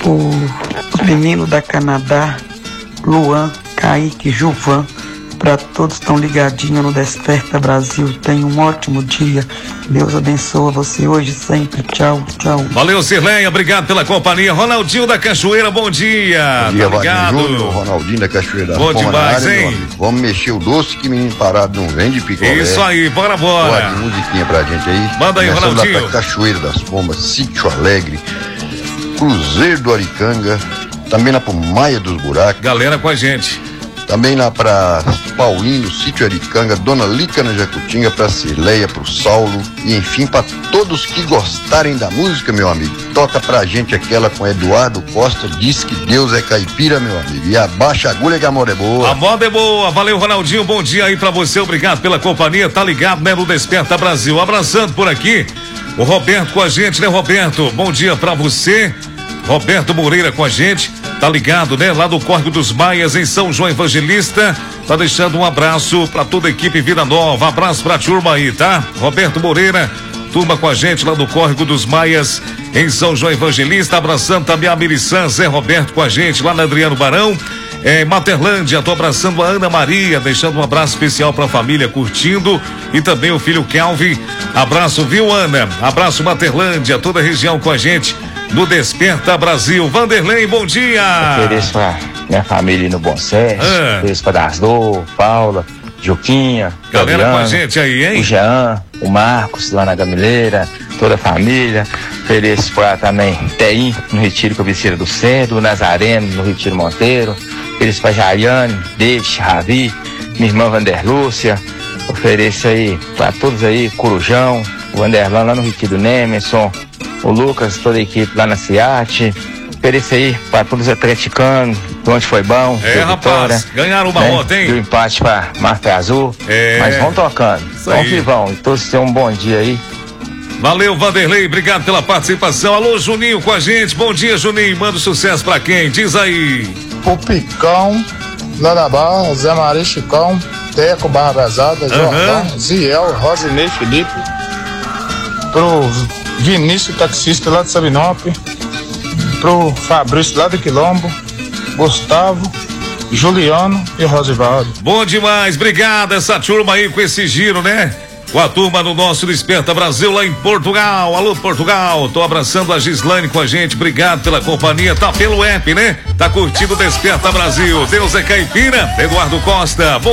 os meninos da Canadá, Luan, Kaique, Juvan, para todos estão ligadinhos no Desperta Brasil. Tenha um ótimo dia. Deus abençoe você hoje e sempre. Tchau, tchau. Valeu, Sirleia, obrigado pela companhia. Ronaldinho da Cachoeira, bom dia. Bom dia, tá ligado? Júnior, Ronaldinho da Cachoeira. Bom demais, área, hein? Vamos mexer o doce que menino parado não vende picolé. Isso aí, bora. Boa de musiquinha pra gente aí. Manda aí, começando Ronaldinho. lá pra Cachoeira das Pombas, Sítio Alegre, Cruzeiro do Aricanga, também lá pro Maia dos Buracos. Galera com a gente. Também lá pra Paulino, Sítio Aricanga, Dona Lica na Jacutinga, pra Cirleia, pro Saulo e enfim pra todos que gostarem da música, meu amigo. Toca pra gente aquela com Eduardo Costa, diz que Deus é caipira, meu amigo. E abaixa a agulha que a moda é boa. A moda é boa, valeu, Ronaldinho, bom dia aí pra você, obrigado pela companhia, tá ligado, né, no Desperta Brasil. Abraçando por aqui, o Roberto com a gente, né, Roberto? Bom dia pra você. Roberto Moreira com a gente, tá ligado, né? Lá do Córrego dos Maias, em São João Evangelista, tá deixando um abraço pra toda a equipe Vida Nova, abraço pra turma aí, tá? Roberto Moreira, turma com a gente lá do Córrego dos Maias, em São João Evangelista, abraçando também a Miriçã, Zé Roberto com a gente, lá na Adriano Barão, Materlândia, tô abraçando a Ana Maria, deixando um abraço especial pra família curtindo, e também o filho Kelvin, abraço, viu, Ana? Abraço, Materlândia, toda a região com a gente, no Desperta Brasil. Vanderlei, bom dia. Ofereço pra minha família no Bom Sérgio, ofereço pra Dasdor, Paula, Juquinha, galera Fabiano, com a gente aí, hein? O Jean, o Marcos, lá na Gamileira, toda a família. Ofereço pra também Teim, no Retiro Cabeceira do Centro, o Nazareno, no Retiro Monteiro. Ofereço pra Jaiane, David, Ravi, minha irmã Vanderlúcia. Ofereço aí pra todos aí, Corujão, o Vanderlan lá no Retiro Nemerson, o Lucas, toda a equipe lá na Ciate. Ofereço aí para todos os atleticanos, onde foi bom. Rapaz, vitória, ganharam uma ontem, hein? Deu empate para Marta Azul. Mas vão tocando. Vão que vão. E todos tenham um bom dia aí. Valeu, Vanderlei, obrigado pela participação. Alô, Juninho com a gente. Bom dia, Juninho. Manda sucesso pra quem? Diz aí. O Picão, lá da Barra, Zé Maria Chicão, Teco, Barra Pesada, Jordão, Ziel, Rosinei, Felipe. Pro Vinícius, taxista lá de Sabinope. Pro Fabrício lá do Quilombo. Gustavo, Juliano e Rosivaldo. Bom demais, obrigado essa turma aí com esse giro, né? Com a turma do nosso Desperta Brasil lá em Portugal. Alô, Portugal, tô abraçando a Gislane com a gente, obrigado pela companhia, tá pelo app, né? Tá curtindo o Desperta Brasil. Deus é caipira, Eduardo Costa. Bom